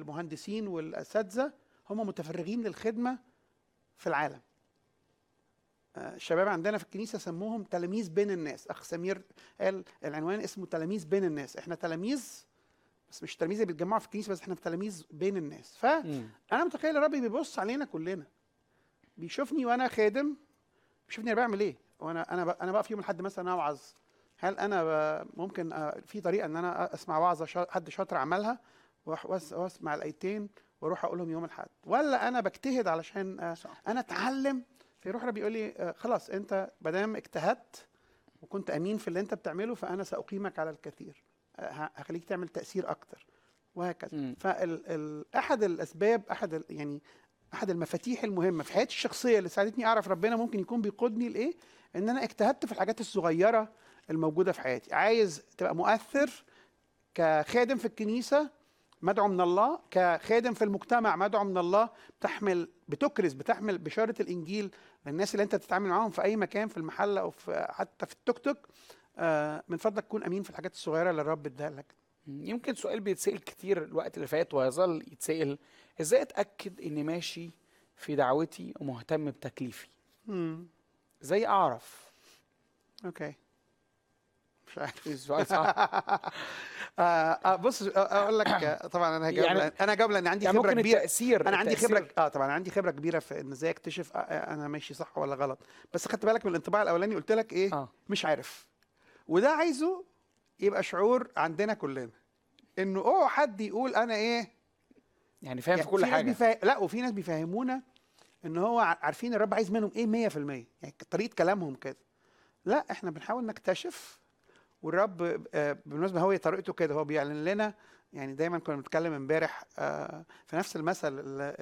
والمهندسين والاساتذه هم متفرغين للخدمه في العالم. الشباب عندنا في الكنيسه سموهم تلاميذ بين الناس. اخ سمير قال العنوان اسمه تلاميذ بين الناس. احنا تلاميذ، بس مش تلاميذ اللي بيتجمعوا في الكنيسه بس، احنا تلاميذ بين الناس. فانا متخيل الرب بيبص علينا كلنا، بيشوفني وانا خادم، بيشوفني انا بعمل ايه، وانا انا بقى في يوم الحد مثلا اوعظ، هل انا ممكن في طريقه ان انا اسمع وعظه حد شاطر عملها واسمع الايتين واروح اقولهم يوم الاحد، ولا انا بجتهد علشان انا اتعلم؟ فيروح ربي يقول لي خلاص انت ما دام اجتهدت وكنت امين في اللي انت بتعمله فانا ساقيمك على الكثير، هخليك تعمل تاثير اكتر، وهكذا. احد الاسباب، احد المفاتيح المهمه في حياتي الشخصيه اللي ساعدتني اعرف ربنا ممكن يكون بيقودني لايه، ان انا اجتهدت في الحاجات الصغيره الموجوده في حياتي. عايز تبقى مؤثر كخادم في الكنيسه مدعو من الله، كخادم في المجتمع مدعو من الله، بتحمل بشاره الانجيل للناس اللي انت بتتعامل معاهم في اي مكان، في المحل او حتى في التوك توك. من فضلك كون امين في الحاجات الصغيره اللي الرب اداها لك. يمكن سؤال بيتسال كتير الوقت اللي فات ويظل يتسال، ازاي اتاكد اني ماشي في دعوتي ومهتم بتكليفي؟ ازاي اعرف؟ اوكي، مش عارف. السؤال صح. بص اقول لك، طبعا انا هجاوب يعني انا هجاوب لان عندي خبره ممكن كبيره. التأثير انا عندي خبره طبعا عندي خبره كبيره في ان ازاي اكتشف انا ماشي صح ولا غلط. بس خدت بالك من الانطباع الاولاني قلت لك ايه؟ مش عارف. وده عايزه يبقى شعور عندنا كلنا، انه حد يقول انا ايه، يعني فاهم في كل حاجه. لا، وفي ناس بيفهمونا ان هو عارفين الرب عايز منهم ايه 100%، يعني طريقه كلامهم كده. لا، احنا بنحاول نكتشف، والرب بالمناسبه هو طريقته كده، هو بيعلن لنا. يعني دايما كنا بنتكلم امبارح في نفس المثل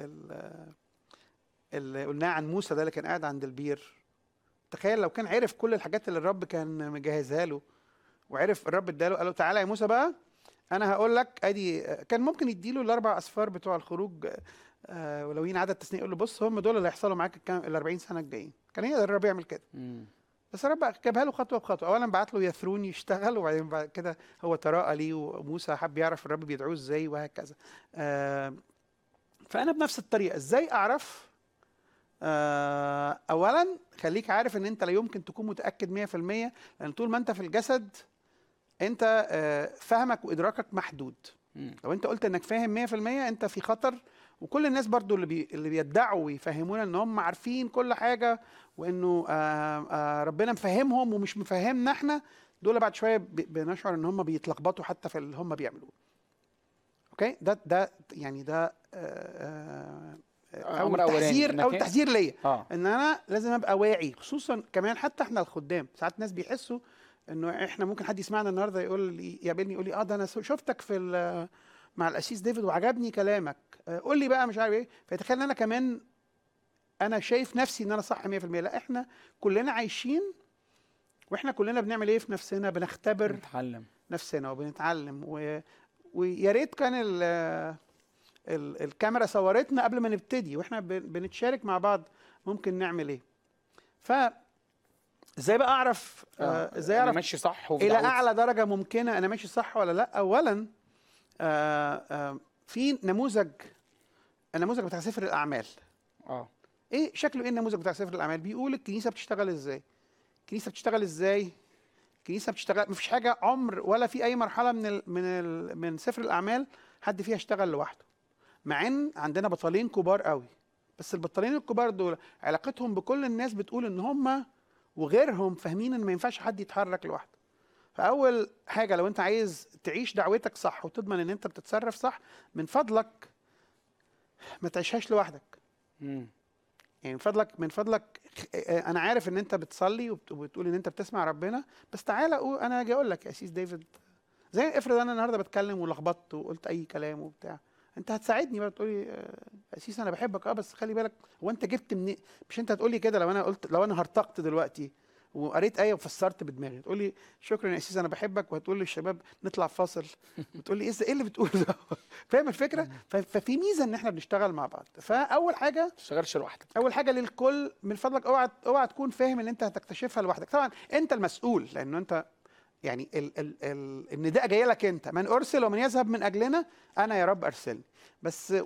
اللي قلناه عن موسى ده اللي كان قاعد عند البير. تخيل لو كان عرف كل الحاجات اللي الرب كان مجهزها له، وعرف الرب اداله، قال له تعالى يا موسى بقى انا هقول لك ادي. كان ممكن يديله الاربع اصفار بتوع الخروج، ولوين عدد تسنية، يقول له بص هم دول اللي هيحصلوا معاك ال 40 سنه الجايين. كان هي الرب يعمل كده. بس الرب جابها له خطوه بخطوه. اولا بعت له يثرون يشتغل، وبعدين بعد كده هو تراءى ليه، وموسى حب يعرف الرب بيدعوه ازاي، وهكذا. فانا بنفس الطريقه. ازاي اعرف؟ اولا خليك عارف ان انت لا يمكن تكون متاكد 100%، لان طول ما انت في الجسد انت فهمك وادراكك محدود. لو انت قلت انك فاهم 100% انت في خطر. وكل الناس برضو اللي بيدعوا ويفهمونا ان هم عارفين كل حاجه، وانه ربنا مفهمهم ومش مفهمنا احنا، دول بعد شويه بنشعر ان هم بيتلخبطوا حتى في اللي هم بيعملوه. اوكي، ده يعني ده اول تحذير ليا، ان انا لازم ابقى واعي. خصوصا كمان حتى احنا الخدام ساعات ناس بيحسوا انه احنا ممكن حد يسمعنا النهارده يقابلني يقول لي ده انا شفتك في مع القسيس ديفيد وعجبني كلامك، قول لي بقى مش عارف ايه. فيتخيل ان انا كمان انا شايف نفسي ان انا صح 100%. لا، احنا كلنا عايشين، واحنا كلنا بنعمل ايه في نفسنا؟ بنختبر نفسنا وبنتعلم. ويا ريت كان الكاميرا صورتنا قبل ما نبتدي واحنا بنتشارك مع بعض ممكن نعمل ايه. ازاي بقى اعرف ازاي اعرف انا ماشي صح الى اعلى درجه ممكنه انا ماشي صح ولا لا؟ اولا في نموذج بتاع سفر الاعمال. ايه شكله؟ ايه النموذج بتاع سفر الاعمال؟ بيقول الكنيسه بتشتغل ازاي. الكنيسه بتشتغل، مفيش حاجه عمر ولا في اي مرحله من سفر الاعمال حد فيها اشتغل لوحده، مع ان عندنا بطلين كبار قوي. بس البطلين الكبار دول علاقتهم بكل الناس بتقول ان هم وغيرهم فاهمين ان ما ينفعش حد يتحرك لوحده. فاول حاجه لو انت عايز تعيش دعوتك صح وتضمن ان انت بتتصرف صح، من فضلك ما تعيشهاش لوحدك. يعني من فضلك انا عارف ان انت بتصلي وبتقول ان انت بتسمع ربنا، بس تعالى انا هاجي اقول لك يا قسيس ديفيد، زي افرض انا النهارده بتكلم ولخبطت وقلت اي كلام وبتاع، انت هتساعدني بقى تقول لي قسيس انا بحبك بس خلي بالك، هو انت جبت منين؟ مش انت هتقول لي كده لو انا هرتقت دلوقتي وقريت ايه وفسرت بدماغي تقول لي شكرا يا قسيس انا بحبك، وهتقول للشباب نطلع فاصل وتقول لي ايه اللي بتقوله ده؟ فاهم الفكره؟ ففي ميزه ان احنا بنشتغل مع بعض. فاول حاجه ما تشتغلش لوحدك. اول حاجه للكل، من فضلك اوعى تكون فاهم ان انت هتكتشفها لوحدك. طبعا انت المسؤول، لانه انت يعني النداء جاي لك انت، من ارسل ومن يذهب من اجلنا، انا يا رب ارسلني. بس